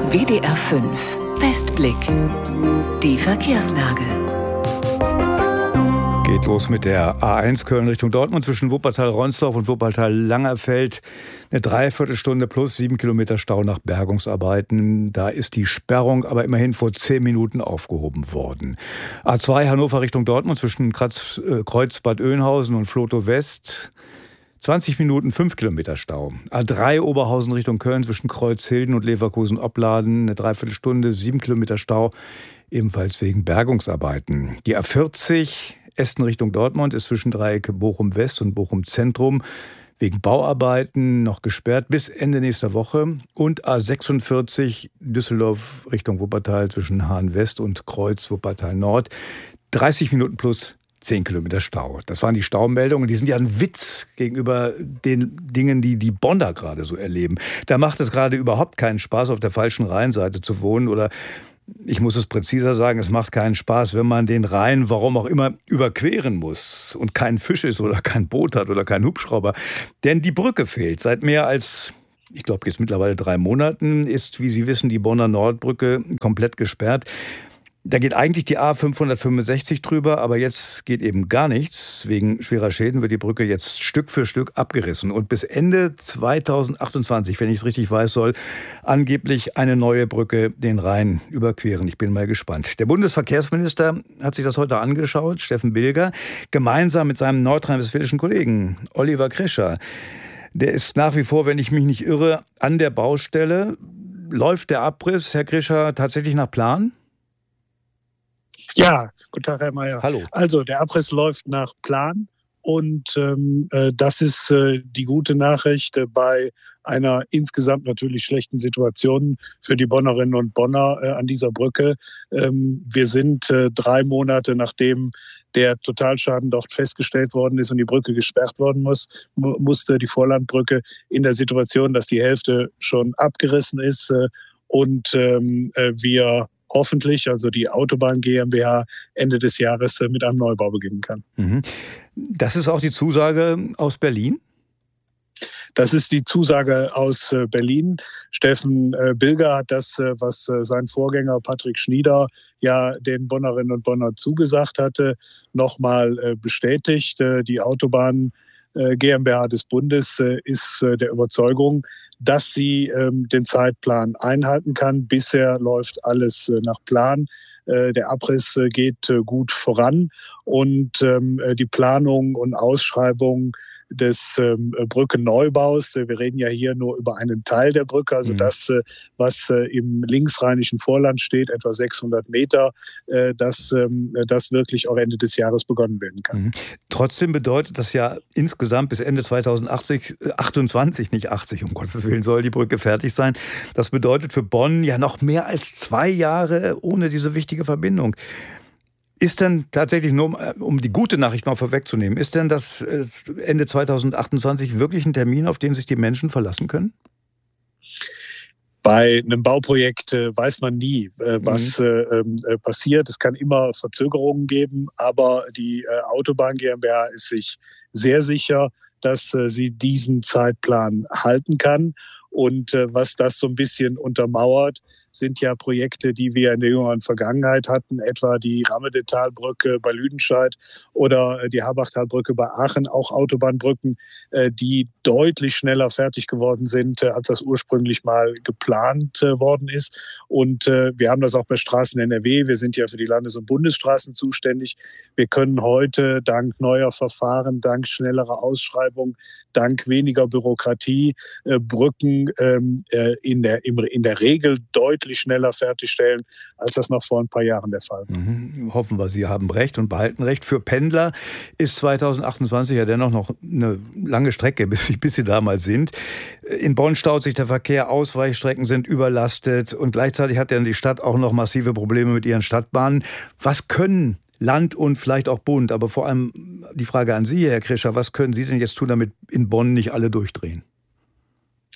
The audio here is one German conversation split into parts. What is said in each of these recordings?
WDR 5 Westblick. Die Verkehrslage. Geht los mit der A1 Köln Richtung Dortmund zwischen Wuppertal-Ronsdorf und Wuppertal-Langerfeld. Eine Dreiviertelstunde plus 7 Kilometer Stau nach Bergungsarbeiten. Da ist die Sperrung aber immerhin vor 10 Minuten aufgehoben worden. A2 Hannover Richtung Dortmund zwischen Kreuz Bad Oeynhausen und Vlotho West. 20 Minuten, 5 Kilometer Stau. A3 Oberhausen Richtung Köln zwischen Kreuzhilden und Leverkusen-Opladen. Eine Dreiviertelstunde, 7 Kilometer Stau, ebenfalls wegen Bergungsarbeiten. Die A40 Essen Richtung Dortmund ist zwischen Dreieck Bochum-West und Bochum-Zentrum wegen Bauarbeiten noch gesperrt bis Ende nächster Woche. Und A46 Düsseldorf Richtung Wuppertal zwischen Hahn-West und Kreuz Wuppertal-Nord. 30 Minuten plus 10 Kilometer Stau. Das waren die Staumeldungen. Die sind ja ein Witz gegenüber den Dingen, die die Bonner gerade so erleben. Da macht es gerade überhaupt keinen Spaß, auf der falschen Rheinseite zu wohnen. Oder, ich muss es präziser sagen, es macht keinen Spaß, wenn man den Rhein, warum auch immer, überqueren muss und kein Fisch ist oder kein Boot hat oder kein Hubschrauber. Denn die Brücke fehlt. Seit mehr als, ich glaube jetzt mittlerweile 3 Monaten, ist, wie Sie wissen, die Bonner Nordbrücke komplett gesperrt. Da geht eigentlich die A565 drüber, aber jetzt geht eben gar nichts. Wegen schwerer Schäden wird die Brücke jetzt Stück für Stück abgerissen. Und bis Ende 2028, wenn ich es richtig weiß, soll angeblich eine neue Brücke den Rhein überqueren. Ich bin mal gespannt. Der Bundesverkehrsminister hat sich das heute angeschaut, Steffen Bilger, gemeinsam mit seinem nordrhein-westfälischen Kollegen Oliver Krischer. Der ist nach wie vor, wenn ich mich nicht irre, an der Baustelle. Läuft der Abriss, Herr Krischer, tatsächlich nach Plan? Ja, guten Tag, Herr Mayer. Hallo. Also der Abriss läuft nach Plan und das ist die gute Nachricht bei einer insgesamt natürlich schlechten Situation für die Bonnerinnen und Bonner an dieser Brücke. Wir sind 3 Monate, nachdem der Totalschaden dort festgestellt worden ist und die Brücke gesperrt worden musste, die Vorlandbrücke, in der Situation, dass die Hälfte schon abgerissen ist und wir hoffentlich, also die Autobahn GmbH, Ende des Jahres mit einem Neubau beginnen kann. Das ist auch die Zusage aus Berlin? Das ist die Zusage aus Berlin. Steffen Bilger hat das, was sein Vorgänger Patrick Schnieder ja den Bonnerinnen und Bonnern zugesagt hatte, nochmal bestätigt. Die Autobahn GmbH des Bundes ist der Überzeugung, dass sie den Zeitplan einhalten kann. Bisher läuft alles nach Plan. Der Abriss geht gut voran und die Planung und Ausschreibung des Brückenneubaus. Wir reden ja hier nur über einen Teil der Brücke, also das, was im linksrheinischen Vorland steht, etwa 600 Meter, dass das wirklich auch Ende des Jahres begonnen werden kann. Trotzdem bedeutet das ja insgesamt bis Ende 2028, nicht 80, um Gottes Willen, soll die Brücke fertig sein. Das bedeutet für Bonn ja noch mehr als 2 Jahre ohne diese wichtige Verbindung. Ist denn tatsächlich, nur um die gute Nachricht mal vorwegzunehmen, ist denn das Ende 2028 wirklich ein Termin, auf den sich die Menschen verlassen können? Bei einem Bauprojekt weiß man nie, was passiert. Es kann immer Verzögerungen geben, aber die Autobahn GmbH ist sich sehr sicher, dass sie diesen Zeitplan halten kann. Und was das so ein bisschen untermauert, sind ja Projekte, die wir in der jüngeren Vergangenheit hatten, etwa die Rammedetalbrücke bei Lüdenscheid oder die Habachtalbrücke bei Aachen, auch Autobahnbrücken, die deutlich schneller fertig geworden sind, als das ursprünglich mal geplant worden ist. Und wir haben das auch bei Straßen NRW. Wir sind ja für die Landes- und Bundesstraßen zuständig. Wir können heute dank neuer Verfahren, dank schnellerer Ausschreibung, dank weniger Bürokratie Brücken in der Regel deutlich schneller fertigstellen, als das noch vor ein paar Jahren der Fall war. Hoffen wir, Sie haben recht und behalten recht. Für Pendler ist 2028 ja dennoch noch eine lange Strecke, bis Sie da mal sind. In Bonn staut sich der Verkehr, Ausweichstrecken sind überlastet und gleichzeitig hat ja die Stadt auch noch massive Probleme mit ihren Stadtbahnen. Was können Land und vielleicht auch Bund, aber vor allem die Frage an Sie, Herr Krischer, was können Sie denn jetzt tun, damit in Bonn nicht alle durchdrehen?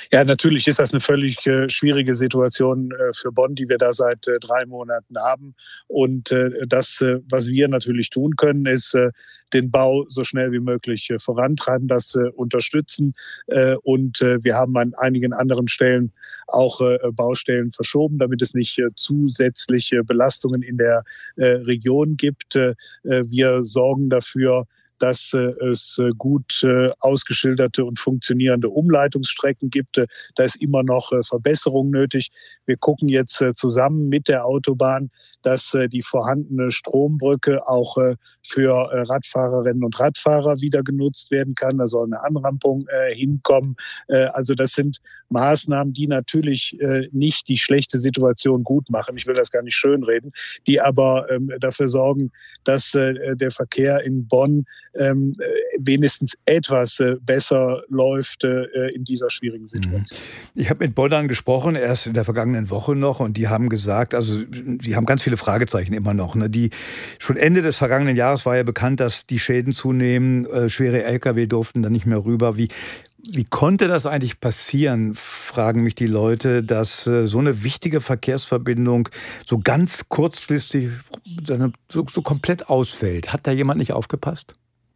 Ja, natürlich ist das eine völlig schwierige Situation für Bonn, die wir da seit 3 Monaten haben. Und das, was wir natürlich tun können, ist den Bau so schnell wie möglich vorantreiben, das unterstützen. Und wir haben an einigen anderen Stellen auch Baustellen verschoben, damit es nicht zusätzliche Belastungen in der Region gibt. Wir sorgen dafür, dass es gut ausgeschilderte und funktionierende Umleitungsstrecken gibt. Da ist immer noch Verbesserung nötig. Wir gucken jetzt zusammen mit der Autobahn, dass die vorhandene Strombrücke auch für Radfahrerinnen und Radfahrer wieder genutzt werden kann. Da soll eine Anrampung hinkommen. Also das sind Maßnahmen, die natürlich nicht die schlechte Situation gut machen. Ich will das gar nicht schönreden, die aber dafür sorgen, dass der Verkehr in Bonn wenigstens etwas besser läuft in dieser schwierigen Situation. Ich habe mit Bonnern gesprochen, erst in der vergangenen Woche noch, und die haben gesagt, also sie haben ganz viele Fragezeichen immer noch. Ne? Schon Ende des vergangenen Jahres war ja bekannt, dass die Schäden zunehmen, schwere Lkw durften dann nicht mehr rüber. Wie konnte das eigentlich passieren, fragen mich die Leute, dass so eine wichtige Verkehrsverbindung so ganz kurzfristig so komplett ausfällt? Hat da jemand nicht aufgepasst?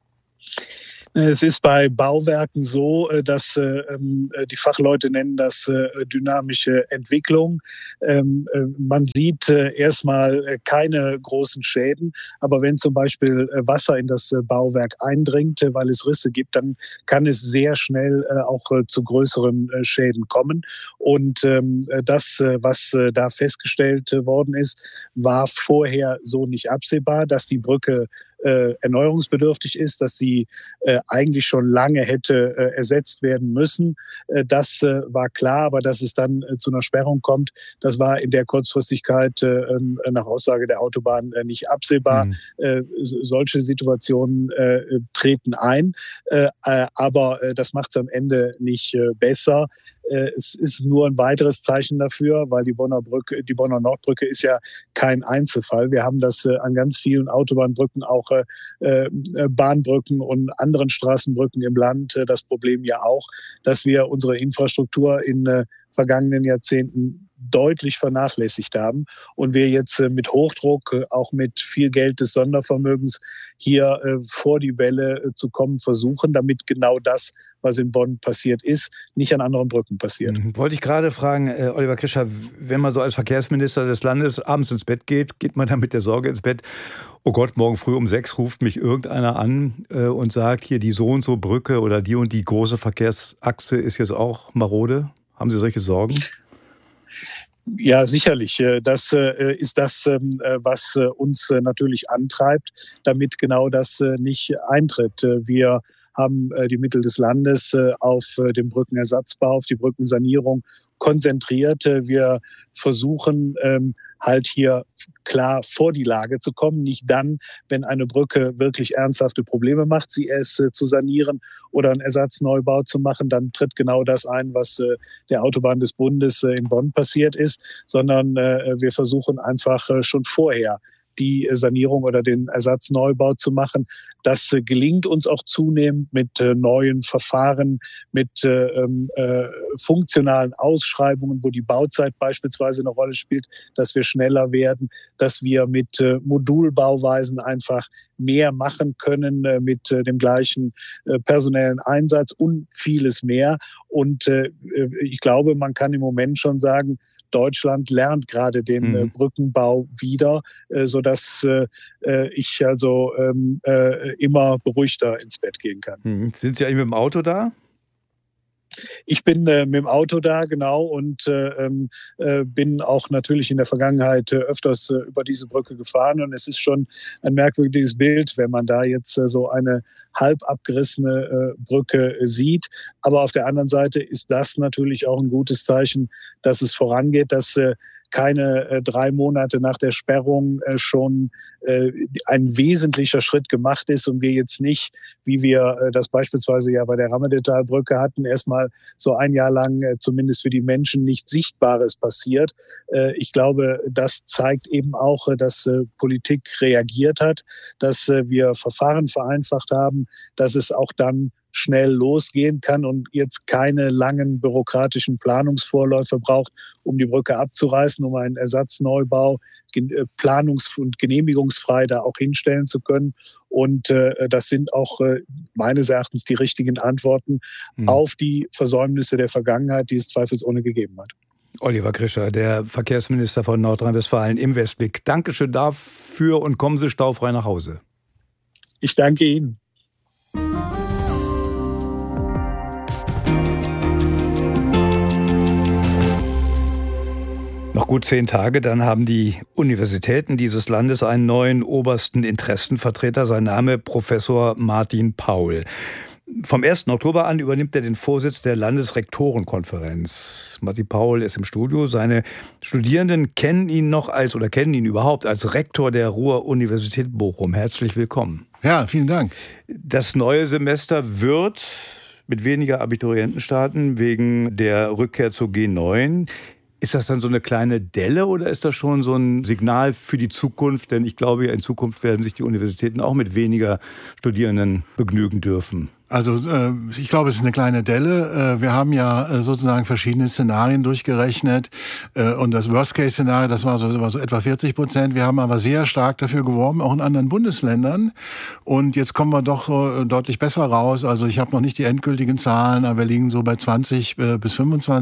Es ist bei Bauwerken so, dass die Fachleute nennen das dynamische Entwicklung. Man sieht erstmal keine großen Schäden, aber wenn zum Beispiel Wasser in das Bauwerk eindringt, weil es Risse gibt, dann kann es sehr schnell auch zu größeren Schäden kommen. Und das, was da festgestellt worden ist, war vorher so nicht absehbar, dass die Brücke erneuerungsbedürftig ist, dass sie eigentlich schon lange hätte ersetzt werden müssen. Das war klar, aber dass es dann zu einer Sperrung kommt, das war in der Kurzfristigkeit nach Aussage der Autobahn nicht absehbar. Solche Situationen treten ein, aber das macht es am Ende nicht besser. Es ist nur ein weiteres Zeichen dafür, weil die Bonner Nordbrücke ist ja kein Einzelfall. Wir haben das an ganz vielen Autobahnbrücken, auch Bahnbrücken und anderen Straßenbrücken im Land das Problem ja auch, dass wir unsere Infrastruktur in vergangenen Jahrzehnten deutlich vernachlässigt haben und wir jetzt mit Hochdruck, auch mit viel Geld des Sondervermögens hier vor die Welle zu kommen versuchen, damit genau das, was in Bonn passiert ist, nicht an anderen Brücken passiert. Wollte ich gerade fragen, Oliver Krischer, wenn man so als Verkehrsminister des Landes abends ins Bett geht man dann mit der Sorge ins Bett, oh Gott, morgen früh um 6 ruft mich irgendeiner an und sagt, hier die so und so Brücke oder die und die große Verkehrsachse ist jetzt auch marode? Haben Sie solche Sorgen? Ja, sicherlich. Das ist das, was uns natürlich antreibt, damit genau das nicht eintritt. Wir haben die Mittel des Landes auf den Brückenersatzbau, auf die Brückensanierung konzentriert. Wir versuchen halt hier klar vor die Lage zu kommen, nicht dann, wenn eine Brücke wirklich ernsthafte Probleme macht, sie erst zu sanieren oder einen Ersatzneubau zu machen, dann tritt genau das ein, was der Autobahn des Bundes in Bonn passiert ist, sondern wir versuchen einfach schon vorher die Sanierung oder den Ersatzneubau zu machen. Das gelingt uns auch zunehmend mit neuen Verfahren, mit funktionalen Ausschreibungen, wo die Bauzeit beispielsweise eine Rolle spielt, dass wir schneller werden, dass wir mit Modulbauweisen einfach mehr machen können, mit dem gleichen personellen Einsatz und vieles mehr. Und ich glaube, man kann im Moment schon sagen, Deutschland lernt gerade den Brückenbau wieder, sodass ich also immer beruhigter ins Bett gehen kann. Sind Sie eigentlich mit dem Auto da? Ich bin mit dem Auto da, genau, und bin auch natürlich in der Vergangenheit öfters über diese Brücke gefahren. Und es ist schon ein merkwürdiges Bild, wenn man da jetzt so eine halb abgerissene Brücke sieht. Aber auf der anderen Seite ist das natürlich auch ein gutes Zeichen, dass es vorangeht, dass keine 3 Monate nach der Sperrung schon ein wesentlicher Schritt gemacht ist und wir jetzt nicht, wie wir das beispielsweise ja bei der Rammedetalbrücke hatten, erstmal so ein Jahr lang zumindest für die Menschen nichts Sichtbares passiert. Ich glaube, das zeigt eben auch, dass Politik reagiert hat, dass wir Verfahren vereinfacht haben, dass es auch dann schnell losgehen kann und jetzt keine langen bürokratischen Planungsvorläufe braucht, um die Brücke abzureißen, um einen Ersatzneubau planungs- und genehmigungsfrei da auch hinstellen zu können. Und das sind auch meines Erachtens die richtigen Antworten auf die Versäumnisse der Vergangenheit, die es zweifelsohne gegeben hat. Oliver Grischer, der Verkehrsminister von Nordrhein-Westfalen im Westblick. Dankeschön dafür und kommen Sie staufrei nach Hause. Ich danke Ihnen. Noch gut 10 Tage, dann haben die Universitäten dieses Landes einen neuen obersten Interessenvertreter. Sein Name Professor Martin Paul. Vom 1. Oktober an übernimmt er den Vorsitz der Landesrektorenkonferenz. Martin Paul ist im Studio. Seine Studierenden kennen ihn überhaupt als Rektor der Ruhr-Universität Bochum. Herzlich willkommen. Ja, vielen Dank. Das neue Semester wird mit weniger Abiturienten starten, wegen der Rückkehr zur G9. Ist das dann so eine kleine Delle oder ist das schon so ein Signal für die Zukunft? Denn ich glaube, in Zukunft werden sich die Universitäten auch mit weniger Studierenden begnügen dürfen. Also ich glaube, es ist eine kleine Delle. Wir haben ja sozusagen verschiedene Szenarien durchgerechnet. Und das Worst-Case-Szenario, das war so etwa 40%. Wir haben aber sehr stark dafür geworben, auch in anderen Bundesländern. Und jetzt kommen wir doch deutlich besser raus. Also ich habe noch nicht die endgültigen Zahlen, aber wir liegen so bei 20 bis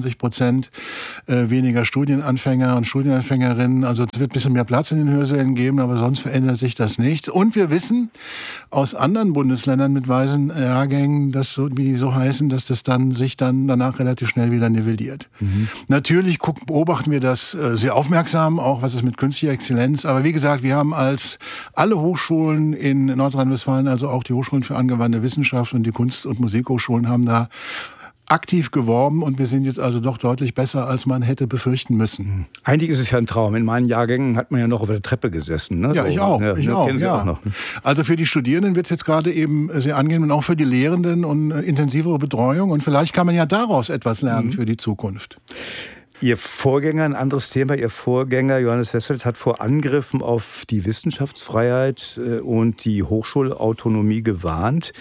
25% weniger Studienanfänger und Studienanfängerinnen. Also es wird ein bisschen mehr Platz in den Hörsälen geben, aber sonst verändert sich das nichts. Und wir wissen aus anderen Bundesländern mit weisen Jahrgängen, das so, wie die so heißen, dass das dann sich dann danach relativ schnell wieder nivelliert. Natürlich beobachten wir das sehr aufmerksam, auch was ist mit künstlicher Exzellenz. Aber wie gesagt, wir haben als alle Hochschulen in Nordrhein-Westfalen, also auch die Hochschulen für angewandte Wissenschaft und die Kunst- und Musikhochschulen haben da aktiv geworben und wir sind jetzt also doch deutlich besser, als man hätte befürchten müssen. Eigentlich ist es ja ein Traum. In meinen Jahrgängen hat man ja noch auf der Treppe gesessen. Ne? Ja, ich auch. Ja, kennen Sie auch noch. Also für die Studierenden wird es jetzt gerade eben sehr angenehm und auch für die Lehrenden und intensivere Betreuung. Und vielleicht kann man ja daraus etwas lernen für die Zukunft. Ihr Vorgänger, ein anderes Thema, Ihr Vorgänger Johannes Westphal hat vor Angriffen auf die Wissenschaftsfreiheit und die Hochschulautonomie gewarnt.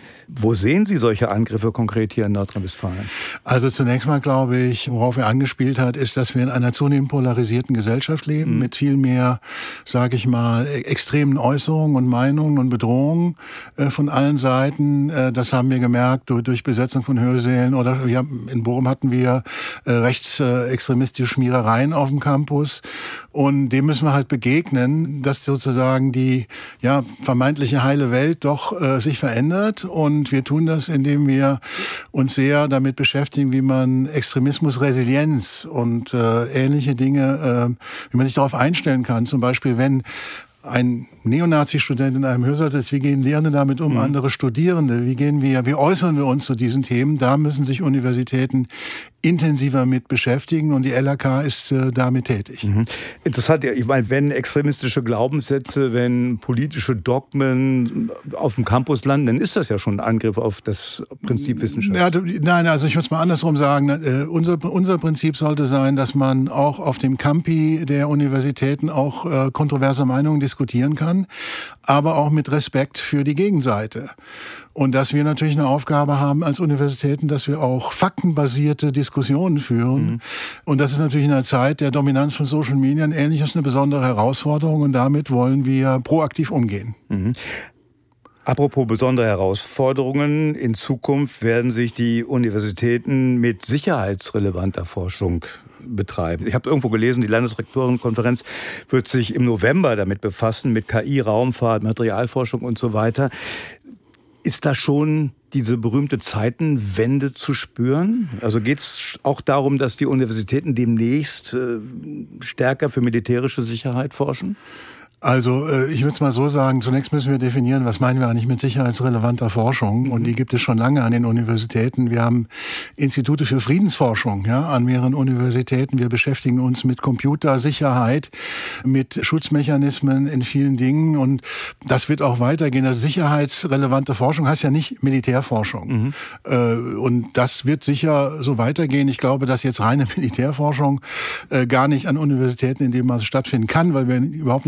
Wo sehen Sie solche Angriffe konkret hier in Nordrhein-Westfalen? Also zunächst mal glaube ich, worauf er angespielt hat, ist, dass wir in einer zunehmend polarisierten Gesellschaft leben, mit viel mehr, sage ich mal, extremen Äußerungen und Meinungen und Bedrohungen von allen Seiten. Das haben wir gemerkt durch Besetzung von Hörsälen oder in Bochum hatten wir rechtsextremistische Schmierereien auf dem Campus. Und dem müssen wir halt begegnen, dass sozusagen die vermeintliche heile Welt doch sich verändert. Und wir tun das, indem wir uns sehr damit beschäftigen, wie man Extremismus, Resilienz und ähnliche Dinge, wie man sich darauf einstellen kann. Zum Beispiel, wenn ein Neonazi-Student in einem Hörsaal sitzt, wie gehen Lehrende damit um, andere Studierende, wie äußern wir uns zu diesen Themen? Da müssen sich Universitäten intensiver mit beschäftigen und die LHK ist damit tätig. Interessant, ja, ich meine, wenn extremistische Glaubenssätze, wenn politische Dogmen auf dem Campus landen, dann ist das ja schon ein Angriff auf das Prinzip Wissenschaft. Ja, nein, also ich würde es mal andersrum sagen. Unser Prinzip sollte sein, dass man auch auf dem Campi der Universitäten auch kontroverse Meinungen diskutieren kann, aber auch mit Respekt für die Gegenseite. Und dass wir natürlich eine Aufgabe haben als Universitäten, dass wir auch faktenbasierte Diskussionen führen. Und das ist natürlich in einer Zeit der Dominanz von Social Media eine besondere Herausforderung. Und damit wollen wir proaktiv umgehen. Apropos besondere Herausforderungen, in Zukunft werden sich die Universitäten mit sicherheitsrelevanter Forschung betreiben. Ich habe irgendwo gelesen, die Landesrektorenkonferenz wird sich im November damit befassen, mit KI, Raumfahrt, Materialforschung und so weiter. Ist da schon diese berühmte Zeitenwende zu spüren? Also geht es auch darum, dass die Universitäten demnächst stärker für militärische Sicherheit forschen? Also ich würde es mal so sagen, zunächst müssen wir definieren, was meinen wir eigentlich mit sicherheitsrelevanter Forschung. Und die gibt es schon lange an den Universitäten. Wir haben Institute für Friedensforschung an mehreren Universitäten. Wir beschäftigen uns mit Computersicherheit, mit Schutzmechanismen in vielen Dingen. Und das wird auch weitergehen. Also sicherheitsrelevante Forschung heißt ja nicht Militärforschung. Und das wird sicher so weitergehen. Ich glaube, dass jetzt reine Militärforschung gar nicht an Universitäten in dem Maße stattfinden kann, weil wir überhaupt nicht die Sicherheit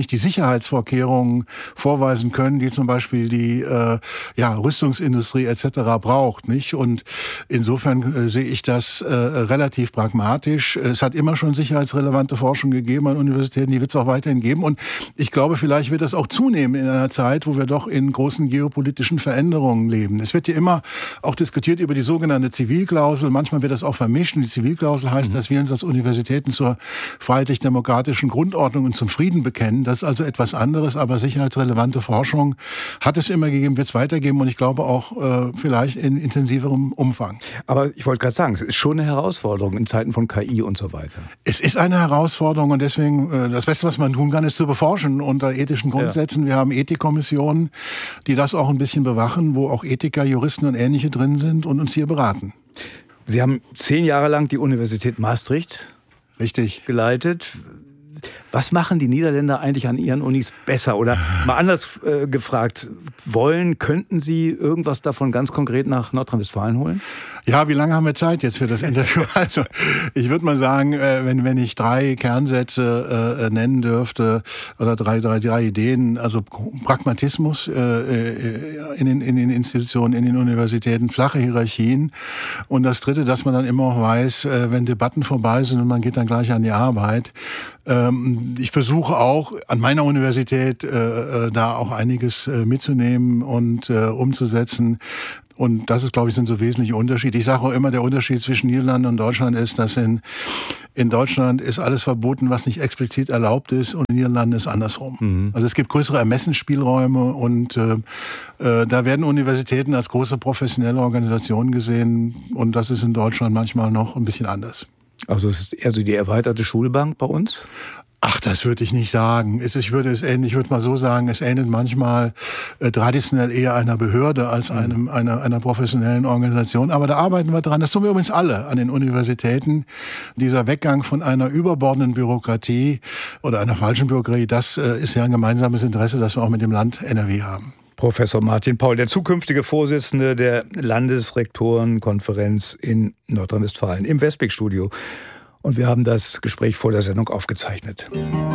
Sicherheitsvorkehrungen vorweisen können, die zum Beispiel die Rüstungsindustrie etc. braucht, nicht? Und insofern sehe ich das relativ pragmatisch. Es hat immer schon sicherheitsrelevante Forschung gegeben an Universitäten, die wird es auch weiterhin geben. Und ich glaube, vielleicht wird das auch zunehmen in einer Zeit, wo wir doch in großen geopolitischen Veränderungen leben. Es wird ja immer auch diskutiert über die sogenannte Zivilklausel. Manchmal wird das auch vermischt. Und die Zivilklausel heißt, dass wir uns als Universitäten zur freiheitlich-demokratischen Grundordnung und zum Frieden bekennen. Das ist also etwas anderes, aber sicherheitsrelevante Forschung hat es immer gegeben, wird es weitergeben und ich glaube auch vielleicht in intensiverem Umfang. Aber ich wollte gerade sagen, es ist schon eine Herausforderung in Zeiten von KI und so weiter. Es ist eine Herausforderung und deswegen das Beste, was man tun kann, ist zu beforschen unter ethischen Grundsätzen. Ja. Wir haben Ethikkommissionen, die das auch ein bisschen bewachen, wo auch Ethiker, Juristen und Ähnliche drin sind und uns hier beraten. Sie haben 10 Jahre lang die Universität Maastricht geleitet. Was machen die Niederländer eigentlich an ihren Unis besser? Oder mal anders gefragt, könnten Sie irgendwas davon ganz konkret nach Nordrhein-Westfalen holen? Ja, wie lange haben wir Zeit jetzt für das Interview? Also ich würde mal sagen, wenn ich 3 Kernsätze nennen dürfte oder drei Ideen, also Pragmatismus in den Institutionen, in den Universitäten, flache Hierarchien und das Dritte, dass man dann immer auch weiß, wenn Debatten vorbei sind und man geht dann gleich an die Arbeit. Ich versuche auch an meiner Universität da auch einiges mitzunehmen und umzusetzen. Und das ist, glaube ich, sind so wesentliche Unterschiede. Ich sage auch immer, der Unterschied zwischen Niederlanden und Deutschland ist, dass in Deutschland ist alles verboten, was nicht explizit erlaubt ist, und in Niederlanden ist andersrum. Mhm. Also es gibt größere Ermessensspielräume und da werden Universitäten als große professionelle Organisationen gesehen und das ist in Deutschland manchmal noch ein bisschen anders. Also es ist eher so die erweiterte Schulbank bei uns? Ach, das würde ich nicht sagen. Ich würde mal so sagen, es ähnelt manchmal traditionell eher einer Behörde als einer professionellen Organisation. Aber da arbeiten wir dran. Das tun wir übrigens alle an den Universitäten. Dieser Weggang von einer überbordenden Bürokratie oder einer falschen Bürokratie, das ist ja ein gemeinsames Interesse, das wir auch mit dem Land NRW haben. Professor Martin Paul, der zukünftige Vorsitzende der Landesrektorenkonferenz in Nordrhein-Westfalen im Westblick-Studio. Und wir haben das Gespräch vor der Sendung aufgezeichnet.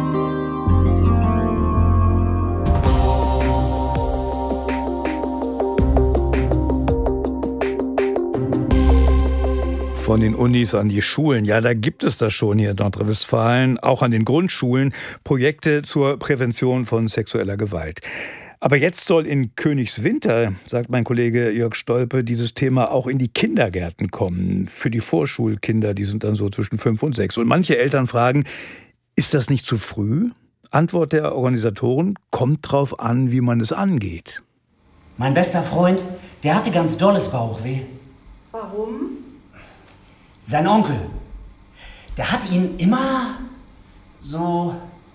Von den Unis an die Schulen. Ja, da gibt es das schon hier in Nordrhein-Westfalen, auch an den Grundschulen, Projekte zur Prävention von sexueller Gewalt. Aber jetzt soll in Königswinter, sagt mein Kollege Jörg Stolpe, dieses Thema auch in die Kindergärten kommen. Für die Vorschulkinder, die sind dann so zwischen 5 und 6. Und manche Eltern fragen, ist das nicht zu früh? Antwort der Organisatoren, kommt drauf an, wie man es angeht. Mein bester Freund, der hatte ganz dolles Bauchweh. Warum? Sein Onkel, der hat ihn immer so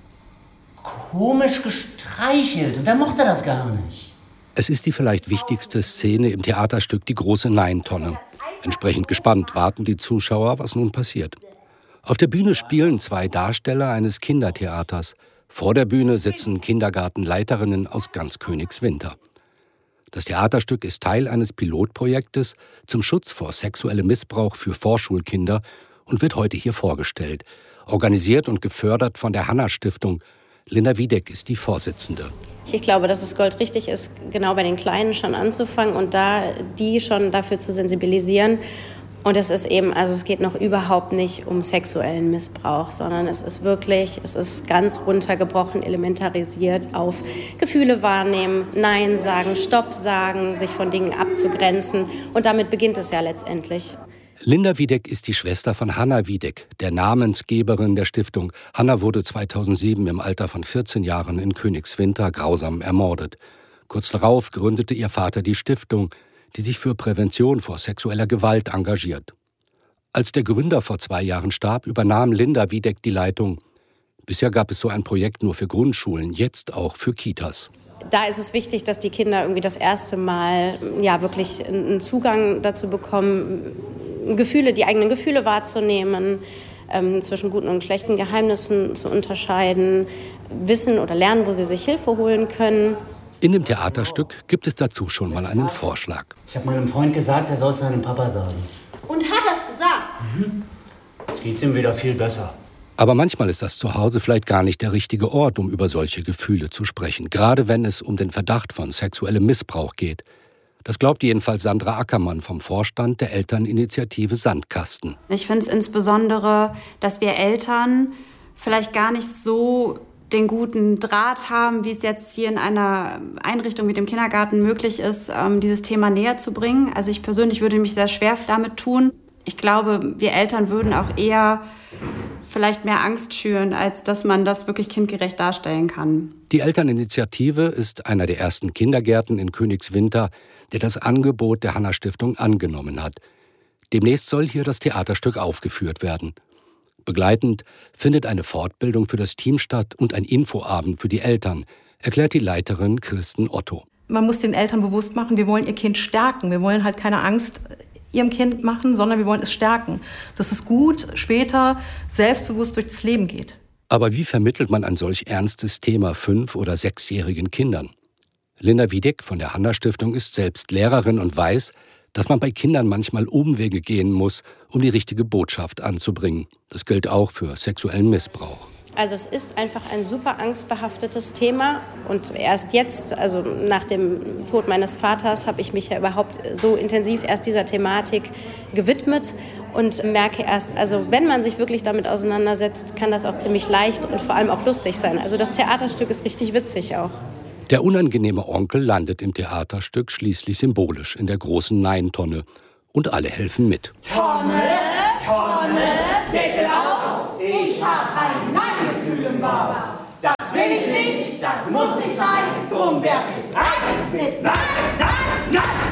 komisch gestreichelt und er mochte das gar nicht. Es ist die vielleicht wichtigste Szene im Theaterstück Die große Neintonne. Entsprechend gespannt warten die Zuschauer, was nun passiert. Auf der Bühne spielen 2 Darsteller eines Kindertheaters. Vor der Bühne sitzen Kindergartenleiterinnen aus ganz Königswinter. Das Theaterstück ist Teil eines Pilotprojektes zum Schutz vor sexuellem Missbrauch für Vorschulkinder und wird heute hier vorgestellt. Organisiert und gefördert von der Hanna-Stiftung. Linda Wiedeck ist die Vorsitzende. Ich glaube, dass es goldrichtig ist, genau bei den Kleinen schon anzufangen und da die schon dafür zu sensibilisieren. Und es ist eben, also es geht noch überhaupt nicht um sexuellen Missbrauch, sondern es ist ganz runtergebrochen, elementarisiert auf Gefühle wahrnehmen, Nein sagen, Stopp sagen, sich von Dingen abzugrenzen. Und damit beginnt es ja letztendlich. Linda Wiedeck ist die Schwester von Hanna Wiedeck, der Namensgeberin der Stiftung. Hanna wurde 2007 im Alter von 14 Jahren in Königswinter grausam ermordet. Kurz darauf gründete ihr Vater die Stiftung, die sich für Prävention vor sexueller Gewalt engagiert. Als der Gründer vor 2 Jahren starb, übernahm Linda Wiedeck die Leitung. Bisher gab es so ein Projekt nur für Grundschulen, jetzt auch für Kitas. Da ist es wichtig, dass die Kinder irgendwie das erste Mal wirklich einen Zugang dazu bekommen, die eigenen Gefühle wahrzunehmen, zwischen guten und schlechten Geheimnissen zu unterscheiden, wissen oder lernen, wo sie sich Hilfe holen können. In dem Theaterstück gibt es dazu schon mal einen Vorschlag. Ich habe meinem Freund gesagt, er soll es seinem Papa sagen. Und hat er es gesagt? Jetzt geht's ihm wieder viel besser. Aber manchmal ist das Zuhause vielleicht gar nicht der richtige Ort, um über solche Gefühle zu sprechen, gerade wenn es um den Verdacht von sexuellem Missbrauch geht. Das glaubt jedenfalls Sandra Ackermann vom Vorstand der Elterninitiative Sandkasten. Ich finde es insbesondere, dass wir Eltern vielleicht gar nicht so den guten Draht haben, wie es jetzt hier in einer Einrichtung wie dem Kindergarten möglich ist, dieses Thema näher zu bringen. Also ich persönlich würde mich sehr schwer damit tun. Ich glaube, wir Eltern würden auch eher vielleicht mehr Angst schüren, als dass man das wirklich kindgerecht darstellen kann. Die Elterninitiative ist einer der ersten Kindergärten in Königswinter, der das Angebot der Hanna-Stiftung angenommen hat. Demnächst soll hier das Theaterstück aufgeführt werden. Begleitend findet eine Fortbildung für das Team statt und ein Infoabend für die Eltern, erklärt die Leiterin Kirsten Otto. Man muss den Eltern bewusst machen, wir wollen ihr Kind stärken. Wir wollen halt keine Angst ihrem Kind machen, sondern wir wollen es stärken. Dass es gut später selbstbewusst durchs Leben geht. Aber wie vermittelt man ein solch ernstes Thema 5- oder 6-jährigen Kindern? Linda Wiedeck von der Hanna-Stiftung ist selbst Lehrerin und weiß, dass man bei Kindern manchmal Umwege gehen muss, um die richtige Botschaft anzubringen. Das gilt auch für sexuellen Missbrauch. Also es ist einfach ein super angstbehaftetes Thema und erst jetzt, also nach dem Tod meines Vaters, habe ich mich ja überhaupt so intensiv erst dieser Thematik gewidmet und merke erst, also wenn man sich wirklich damit auseinandersetzt, kann das auch ziemlich leicht und vor allem auch lustig sein. Also das Theaterstück ist richtig witzig auch. Der unangenehme Onkel landet im Theaterstück schließlich symbolisch in der großen Nein-Tonne und alle helfen mit. Tonne, Tonne, Deckel auf! Ich hab ein Nein-Gefühl im Bauch. Das will ich nicht, das muss nicht sein, drum werf ich's rein mit Nein, Nein, Nein!